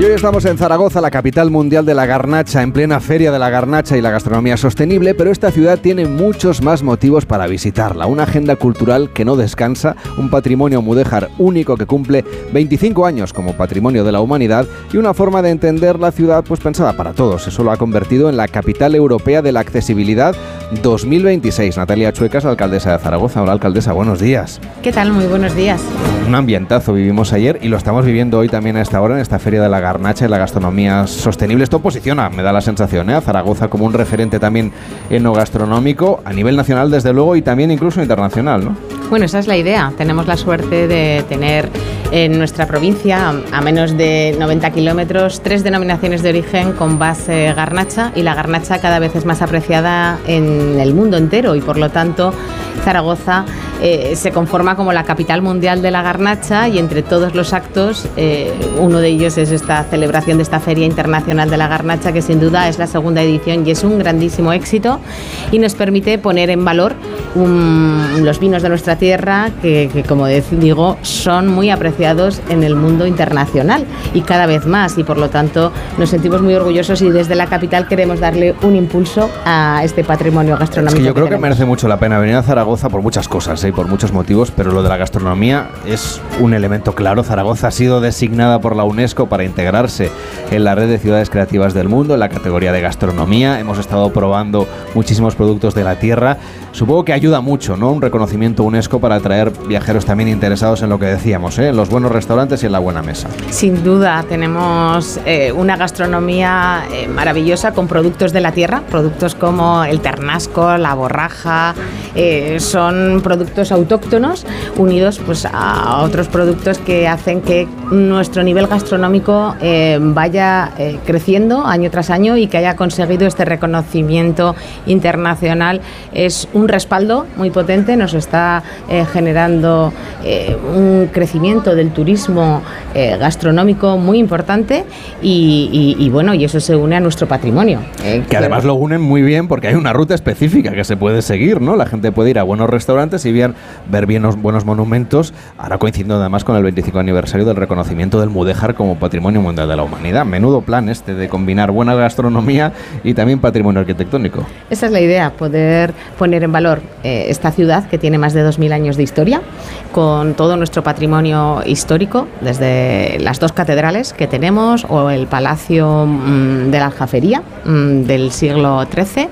Y hoy estamos en Zaragoza, la capital mundial de la garnacha, en plena feria de la garnacha y la gastronomía sostenible, pero esta ciudad tiene muchos más motivos para visitarla. Una agenda cultural que no descansa, un patrimonio mudéjar único que cumple 25 años como patrimonio de la humanidad y una forma de entender la ciudad pues pensada para todos. Eso lo ha convertido en la capital europea de la accesibilidad 2026. Natalia Chuecas, alcaldesa de Zaragoza. Hola, alcaldesa, buenos días. ¿Qué tal? Muy buenos días. Un ambientazo vivimos ayer y lo estamos viviendo hoy también a esta hora en esta feria de la garnacha y la gastronomía sostenible. Esto posiciona, me da la sensación, a Zaragoza como un referente también en lo gastronómico a nivel nacional desde luego y también incluso internacional, ¿no? Bueno, esa es la idea. Tenemos la suerte de tener en nuestra provincia, a menos de 90 kilómetros, 3 denominaciones de origen con base garnacha, y la garnacha cada vez es más apreciada en el mundo entero y por lo tanto Zaragoza se conforma como la capital mundial de la garnacha, y entre todos los actos uno de ellos es esta celebración de esta Feria Internacional de la Garnacha, que sin duda es la segunda edición y es un grandísimo éxito y nos permite poner en valor los vinos de nuestra tierra que como digo, son muy apreciados en el mundo internacional y cada vez más, y por lo tanto nos sentimos muy orgullosos y desde la capital queremos darle un impulso a este patrimonio gastronómico. Es que yo creo que merece mucho la pena venir a Zaragoza por muchas cosas, por muchos motivos, pero lo de la gastronomía es un elemento claro. Zaragoza ha sido designada por la UNESCO para integrarse en la red de ciudades creativas del mundo en la categoría de gastronomía. Hemos estado probando muchísimos productos de la tierra. Supongo que ayuda mucho, ¿no?, un reconocimiento UNESCO para atraer viajeros también interesados en lo que decíamos, en los buenos restaurantes y en la buena mesa. Sin duda, tenemos una gastronomía maravillosa con productos de la tierra, productos como el ternasco, la borraja, son productos autóctonos unidos pues a otros productos que hacen que nuestro nivel gastronómico vaya creciendo año tras año y que haya conseguido este reconocimiento internacional. Es un respaldo muy potente, nos está generando un crecimiento del turismo gastronómico muy importante y bueno, y eso se une a nuestro patrimonio. Que además lo unen muy bien porque hay una ruta específica que se puede seguir, ¿no? La gente puede ir a buenos restaurantes y ver bien buenos monumentos, ahora coincidiendo además con el 25 aniversario del reconocimiento del mudéjar como Patrimonio Mundial de la Humanidad. Menudo plan este de combinar buena gastronomía y también patrimonio arquitectónico. Esa es la idea, poder poner en valor esta ciudad que tiene más de 2000 años de historia, con todo nuestro patrimonio histórico, desde las 2 catedrales que tenemos o el Palacio de la Aljafería del siglo XIII,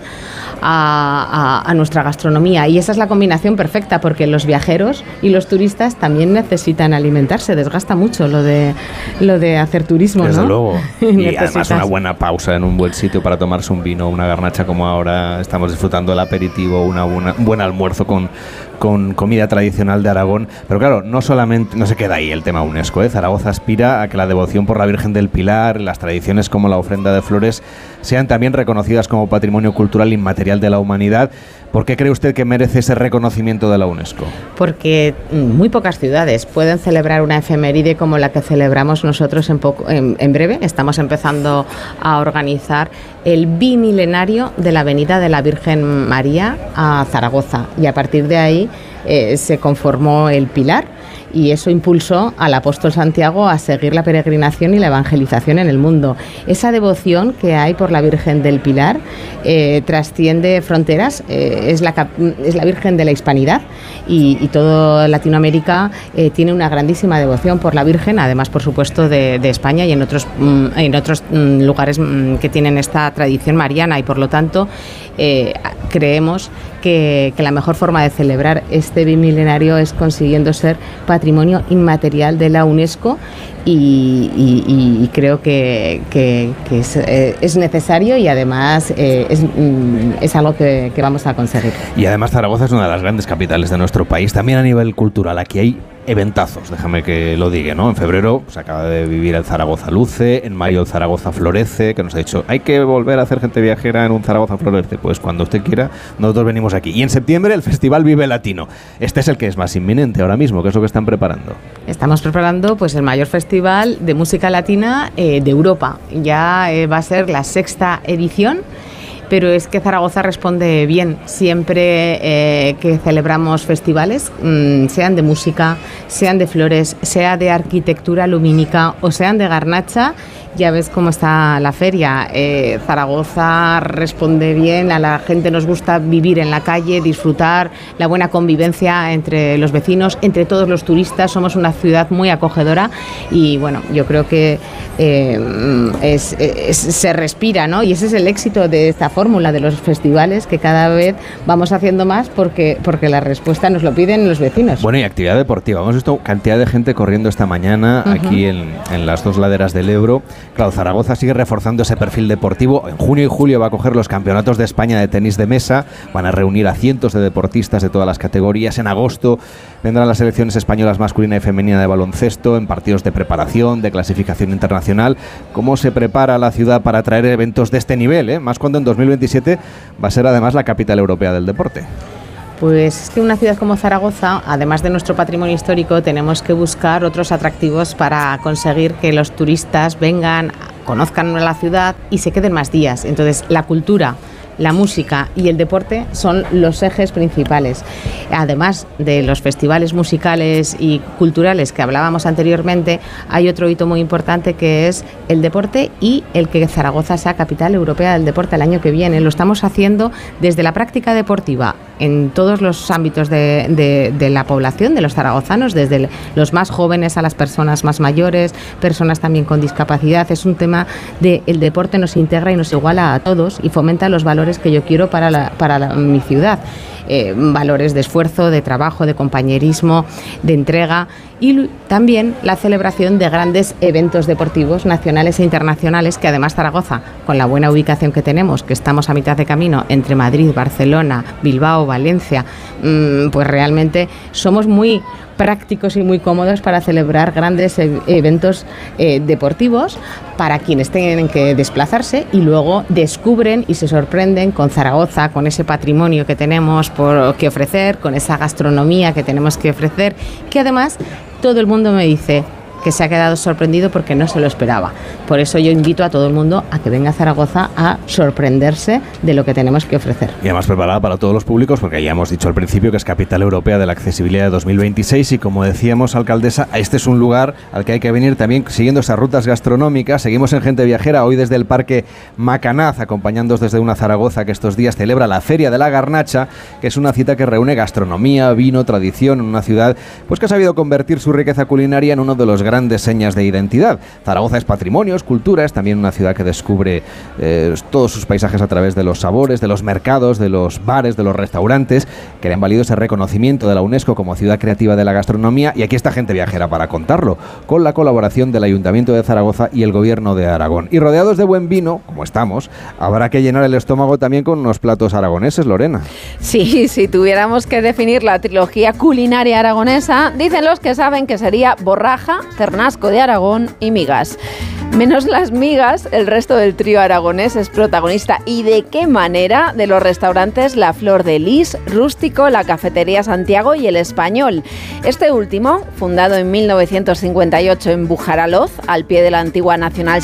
a nuestra gastronomía, y esa es la combinación perfecta porque los viajeros y los turistas también necesitan alimentarse. Desgasta mucho lo de hacer turismo, desde ¿no? luego. Y además una buena pausa en un buen sitio para tomarse un vino, una garnacha, como ahora estamos disfrutando el aperitivo, un buen almuerzo con comida tradicional de Aragón. Pero claro, no se queda ahí el tema UNESCO, Zaragoza aspira a que la devoción por la Virgen del Pilar, las tradiciones como la ofrenda de flores, sean también reconocidas como patrimonio cultural inmaterial de la humanidad. ¿Por qué cree usted que merece ese reconocimiento de la UNESCO? Porque muy pocas ciudades pueden celebrar una efeméride como la que celebramos nosotros en breve. Estamos empezando a organizar el bimilenario de la Avenida de la Virgen María a Zaragoza, y a partir de ahí se conformó el Pilar, y eso impulsó al apóstol Santiago a seguir la peregrinación y la evangelización en el mundo. Esa devoción que hay por la Virgen del Pilar trasciende fronteras, es la Virgen de la Hispanidad, y toda Latinoamérica tiene una grandísima devoción por la Virgen, además por supuesto de España y en otros lugares que tienen esta tradición mariana, y por lo tanto creemos que la mejor forma de celebrar este bimilenario es consiguiendo ser patrimonio inmaterial de la UNESCO, y creo que es necesario, y además es algo que vamos a conseguir. Y además Zaragoza es una de las grandes capitales de nuestro país, también a nivel cultural. Aquí hay eventazos, déjame que lo diga, ¿no? En febrero se acaba de vivir el Zaragoza Luce, en mayo el Zaragoza Florece, que nos ha dicho, hay que volver a hacer gente viajera en un Zaragoza Florece. Pues cuando usted quiera, nosotros venimos aquí. Y en septiembre el Festival Vive Latino. Este es el que es más inminente ahora mismo. ¿Qué es lo que están preparando? Estamos preparando pues el mayor festival de música latina de Europa. Ya va a ser la 6ª edición. pero es que Zaragoza responde bien. Siempre que celebramos festivales, sean de música, sean de flores, sea de arquitectura lumínica o sean de garnacha, ya ves cómo está la feria. Zaragoza responde bien, a la gente nos gusta vivir en la calle, disfrutar, la buena convivencia entre los vecinos, entre todos los turistas. Somos una ciudad muy acogedora y bueno, yo creo que se respira, ¿no? Y ese es el éxito de esta fórmula de los festivales, que cada vez vamos haciendo más porque la respuesta nos lo piden los vecinos. Bueno, y actividad deportiva. Hemos visto cantidad de gente corriendo esta mañana aquí en las dos laderas del Ebro. Claro, Zaragoza sigue reforzando ese perfil deportivo. En junio y julio va a coger los campeonatos de España de tenis de mesa. Van a reunir a cientos de deportistas de todas las categorías. En agosto vendrán las selecciones españolas masculina y femenina de baloncesto en partidos de preparación, de clasificación internacional. ¿Cómo se prepara la ciudad para traer eventos de este nivel? Más cuando en 2027 va a ser además la capital europea del deporte. Pues es que una ciudad como Zaragoza, además de nuestro patrimonio histórico, tenemos que buscar otros atractivos para conseguir que los turistas vengan, conozcan la ciudad y se queden más días. Entonces, la cultura, la música y el deporte son los ejes principales. Además de los festivales musicales y culturales que hablábamos anteriormente, hay otro hito muy importante que es el deporte y el que Zaragoza sea capital europea del deporte el año que viene. Lo estamos haciendo desde la práctica deportiva en todos los ámbitos de la población, de los zaragozanos, desde los más jóvenes a las personas más mayores, personas también con discapacidad. Es un tema de el deporte nos integra y nos iguala a todos y fomenta los valores que yo quiero para mi ciudad. Valores de esfuerzo, de trabajo, de compañerismo, de entrega y también la celebración de grandes eventos deportivos nacionales e internacionales que además Zaragoza, con la buena ubicación que tenemos, que estamos a mitad de camino entre Madrid, Barcelona, Bilbao, Valencia, pues realmente somos muy prácticos y muy cómodos para celebrar grandes eventos deportivos para quienes tienen que desplazarse y luego descubren y se sorprenden con Zaragoza, con ese patrimonio que tenemos por que ofrecer, con esa gastronomía que tenemos que ofrecer, que además todo el mundo me dice que se ha quedado sorprendido porque no se lo esperaba. Por eso yo invito a todo el mundo a que venga a Zaragoza a sorprenderse de lo que tenemos que ofrecer. Y además preparada para todos los públicos, porque ya hemos dicho al principio que es capital europea de la accesibilidad de 2026 y como decíamos, alcaldesa, este es un lugar al que hay que venir también siguiendo esas rutas gastronómicas. Seguimos en Gente Viajera, hoy desde el Parque Macanaz, acompañándoos desde una Zaragoza que estos días celebra la Feria de la Garnacha, que es una cita que reúne gastronomía, vino, tradición, en una ciudad pues que ha sabido convertir su riqueza culinaria en uno de los grandes señas de identidad. Zaragoza es patrimonio, es cultura, es también una ciudad que descubre todos sus paisajes a través de los sabores, de los mercados, de los bares, de los restaurantes, que le han valido ese reconocimiento de la UNESCO como ciudad creativa de la gastronomía, y aquí está Gente Viajera para contarlo, con la colaboración del Ayuntamiento de Zaragoza y el Gobierno de Aragón. Y rodeados de buen vino, como estamos, habrá que llenar el estómago también con unos platos aragoneses, Lorena. Sí, si tuviéramos que definir la trilogía culinaria aragonesa, dicen los que saben que sería borraja, ternasco de Aragón y migas. Menos las migas, el resto del trío aragonés es protagonista. ¿Y de qué manera? De los restaurantes La Flor de Lis, Rústico, la Cafetería Santiago y El Español. Este último, fundado en 1958 en Bujaraloz, al pie de la antigua Nacional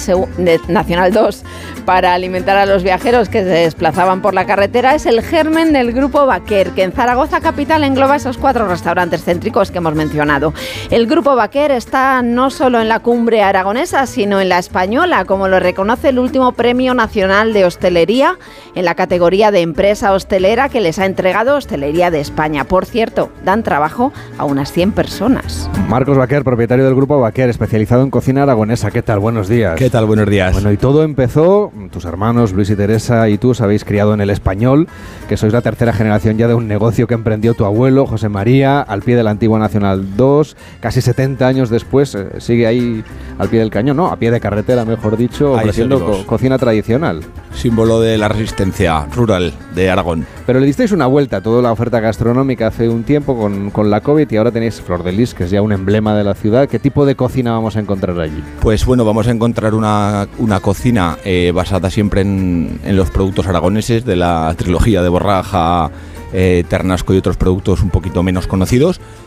2, para alimentar a los viajeros que se desplazaban por la carretera, es el germen del Grupo Baquer, que en Zaragoza capital engloba esos 4 restaurantes céntricos que hemos mencionado. El Grupo Baquer está no solo en la cumbre aragonesa, sino en la española, como lo reconoce el último Premio Nacional de Hostelería en la categoría de empresa hostelera que les ha entregado Hostelería de España. Por cierto, dan trabajo a unas 100 personas. Marcos Baquer, propietario del Grupo Baquer, especializado en cocina aragonesa. ¿Qué tal? Buenos días. ¿Qué tal? Buenos días. Bueno, y todo empezó, tus hermanos Luis y Teresa y tú os habéis criado en El Español, que sois la tercera generación ya de un negocio que emprendió tu abuelo, José María, al pie de la antigua Nacional 2, casi 70 años después, sigue ahí al pie del cañón, ¿no? A pie de carretera, mejor dicho, ofreciendo cocina tradicional. Símbolo de la resistencia rural de Aragón. Pero le disteis una vuelta a toda la oferta gastronómica hace un tiempo con la COVID y ahora tenéis Flor de Lis, que es ya un emblema de la ciudad. ¿Qué tipo de cocina vamos a encontrar allí? Pues bueno, vamos a encontrar una cocina basada siempre en los productos aragoneses de la trilogía de borraja, ternasco y otros productos un poquito menos conocidos,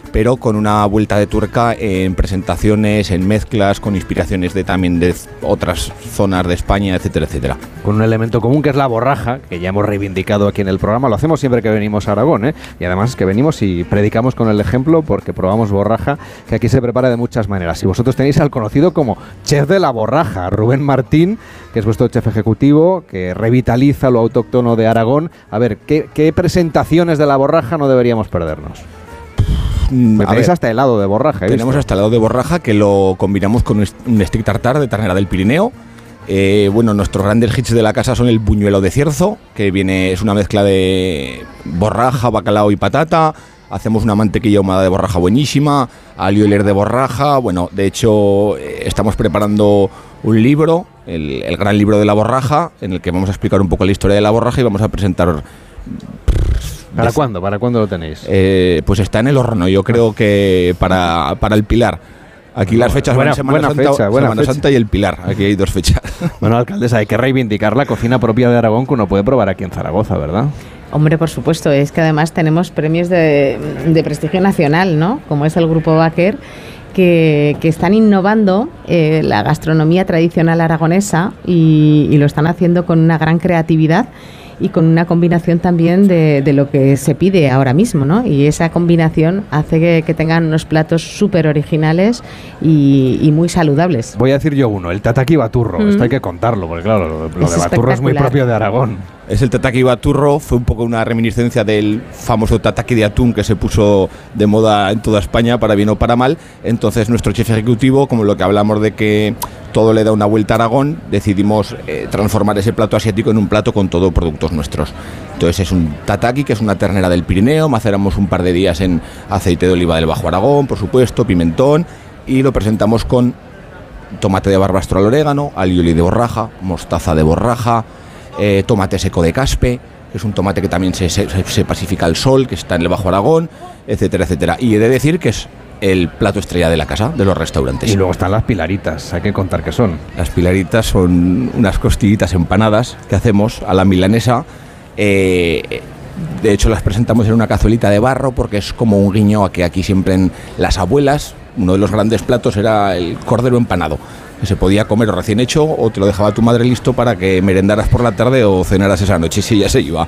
pero con una vuelta de tuerca en presentaciones, en mezclas, con inspiraciones también de otras zonas de España, etcétera, etcétera. Con un elemento común que es la borraja, que ya hemos reivindicado aquí en el programa. Lo hacemos siempre que venimos a Aragón, ¿eh? Y además es que venimos y predicamos con el ejemplo, porque probamos borraja, que aquí se prepara de muchas maneras. Y vosotros tenéis al conocido como chef de la borraja, Rubén Martín, que es vuestro chef ejecutivo, que revitaliza lo autóctono de Aragón. A ver, ¿qué presentaciones de la borraja no deberíamos perdernos? Tenéis hasta helado de borraja. Tenemos hasta helado de borraja, que lo combinamos con un stick tartar de ternera del Pirineo. Bueno, nuestros grandes hits de la casa son el buñuelo de cierzo, que es una mezcla de borraja, bacalao y patata. Hacemos una mantequilla ahumada de borraja buenísima, alio y de borraja. Bueno, de hecho, estamos preparando un libro, el gran libro de la borraja, en el que vamos a explicar un poco la historia de la borraja y vamos a presentar... ¿Para cuándo? ¿Para cuándo lo tenéis? Pues está en el horno, yo creo que para el Pilar. Aquí las fechas van Semana Santa y el Pilar. Aquí hay 2 fechas. Bueno, alcaldesa, hay que reivindicar la cocina propia de Aragón que uno puede probar aquí en Zaragoza, ¿verdad? Hombre, por supuesto, es que además tenemos premios de prestigio nacional, ¿no? Como es el Grupo Baquer, que están innovando la gastronomía tradicional aragonesa y lo están haciendo con una gran creatividad y con una combinación también de lo que se pide ahora mismo, ¿no? Y esa combinación hace que tengan unos platos súper originales y muy saludables. Voy a decir yo uno, el tataki baturro. Esto hay que contarlo, porque claro, lo de baturro es muy propio de Aragón. Es el tataki baturro, fue un poco una reminiscencia del famoso tataki de atún que se puso de moda en toda España, para bien o para mal. Entonces nuestro chef ejecutivo, como lo que hablamos de que todo le da una vuelta a Aragón, decidimos transformar ese plato asiático en un plato con todo productos nuestros. Entonces es un tataki, que es una ternera del Pirineo, maceramos un par de días en aceite de oliva del Bajo Aragón, por supuesto, pimentón, y lo presentamos con tomate de barbastro al orégano, alioli de borraja, mostaza de borraja, tomate seco de caspe, que es un tomate que también se pacifica al sol, que está en el Bajo Aragón, etcétera, etcétera. Y he de decir que es el plato estrella de la casa, de los restaurantes. Y luego están las pilaritas, hay que contar qué son. Las pilaritas son unas costillitas empanadas que hacemos a la milanesa. De hecho, las presentamos en una cazuelita de barro porque es como un guiño a que aquí siempre en las abuelas uno de los grandes platos era el cordero empanado, que se podía comer recién hecho o te lo dejaba tu madre listo para que merendaras por la tarde o cenaras esa noche si ya se iba.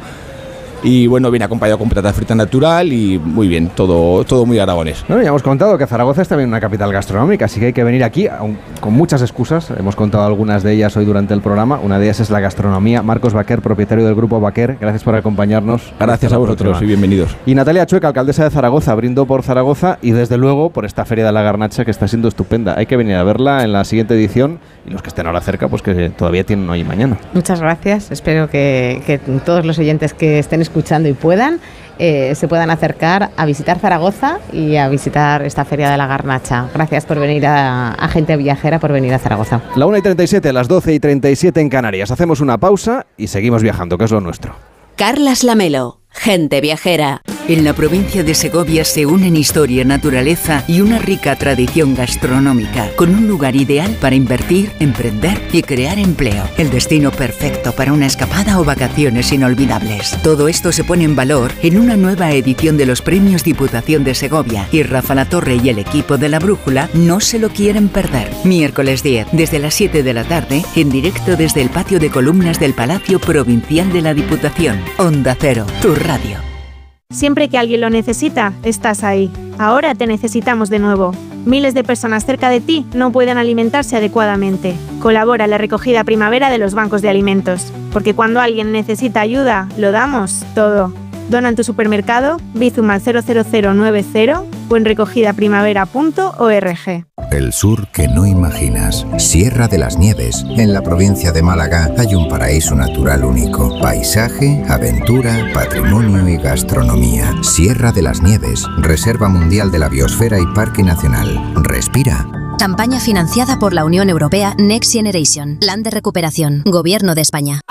Y bueno, viene acompañado con patata frita natural y muy bien, todo muy aragonés. Bueno, ya hemos contado que Zaragoza es también una capital gastronómica, así que hay que venir aquí con muchas excusas. Hemos contado algunas de ellas hoy durante el programa. Una de ellas es la gastronomía. Marcos Baquer, propietario del Grupo Baquer, gracias por acompañarnos. Gracias a vosotros y bienvenidos. Y Natalia Chueca, alcaldesa de Zaragoza, brindó por Zaragoza y desde luego por esta Feria de la Garnacha, que está siendo estupenda. Hay que venir a verla en la siguiente edición y los que estén ahora cerca, pues que todavía tienen hoy y mañana. Muchas gracias. Espero que todos los oyentes que estén escuchando y puedan, se puedan acercar a visitar Zaragoza y a visitar esta Feria de la Garnacha. Gracias por venir a Gente Viajera, por venir a Zaragoza. La 1:37, las 12:37 en Canarias. Hacemos una pausa y seguimos viajando, que es lo nuestro. Carlas Lamelo, Gente Viajera. En la provincia de Segovia se unen historia, naturaleza y una rica tradición gastronómica, con un lugar ideal para invertir, emprender y crear empleo. El destino perfecto para una escapada o vacaciones inolvidables. Todo esto se pone en valor en una nueva edición de los Premios Diputación de Segovia, y Rafa Latorre y el equipo de La Brújula no se lo quieren perder. Miércoles 10, desde las 7 de la tarde, en directo desde el patio de columnas del Palacio Provincial de la Diputación. Onda Cero, tu radio. Siempre que alguien lo necesita, estás ahí. Ahora te necesitamos de nuevo. Miles de personas cerca de ti no pueden alimentarse adecuadamente. Colabora en la recogida primavera de los bancos de alimentos. Porque cuando alguien necesita ayuda, lo damos todo. Dona en tu supermercado, Bizum al 00090 o en recogidaprimavera.org. El sur que no imaginas. Sierra de las Nieves. En la provincia de Málaga hay un paraíso natural único. Paisaje, aventura, patrimonio y gastronomía. Sierra de las Nieves. Reserva Mundial de la Biosfera y Parque Nacional. Respira. Campaña financiada por la Unión Europea Next Generation. Plan de recuperación. Gobierno de España.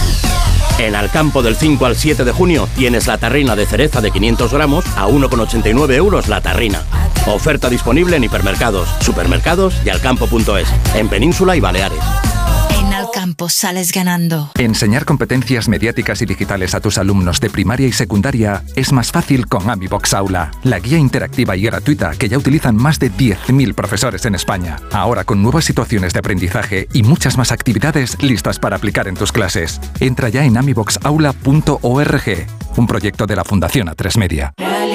En Alcampo del 5 al 7 de junio tienes la tarrina de cereza de 500 gramos a 1,89 euros la tarrina. Oferta disponible en hipermercados, supermercados y alcampo.es, en Península y Baleares. En Alcampo. campo sales ganando. Enseñar competencias mediáticas y digitales a tus alumnos de primaria y secundaria es más fácil con AmiBox Aula, la guía interactiva y gratuita que ya utilizan más de 10.000 profesores en España. Ahora con nuevas situaciones de aprendizaje y muchas más actividades listas para aplicar en tus clases. Entra ya en amiboxaula.org, un proyecto de la Fundación A3 Media.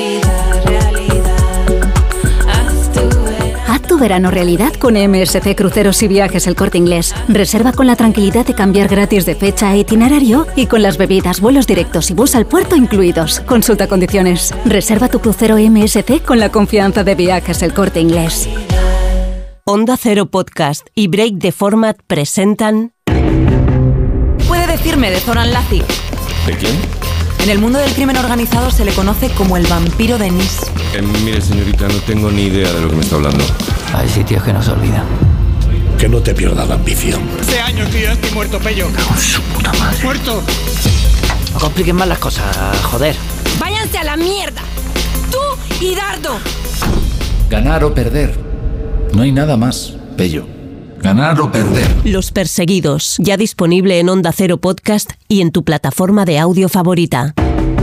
Haz tu verano realidad con MSC Cruceros y Viajes El Corte Inglés. Reserva con la tranquilidad de cambiar gratis de fecha e itinerario y con las bebidas, vuelos directos y bus al puerto incluidos. Consulta condiciones. Reserva tu crucero MSC con la confianza de Viajes El Corte Inglés. Onda Cero Podcast y Break the Format presentan... ¿Puede decirme de Zoran Lazic? ¿De quién? En el mundo del crimen organizado se le conoce como el vampiro de Nice. Mire, señorita, no tengo ni idea de lo que me está hablando. Hay sitios que no se olvidan. Que no te pierdas la ambición. Hace años que yo estoy muerto, Pello. Con su puta madre. ¡Muerto! No compliquen más las cosas, joder. ¡Váyanse a la mierda! ¡Tú y Dardo! Ganar o perder. No hay nada más, Pello. Ganar o perder. Los Perseguidos, ya disponible en Onda Cero Podcast y en tu plataforma de audio favorita.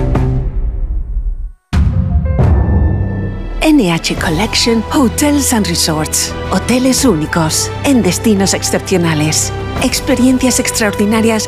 NH Collection Hotels and Resorts. Hoteles únicos, en destinos excepcionales. Experiencias extraordinarias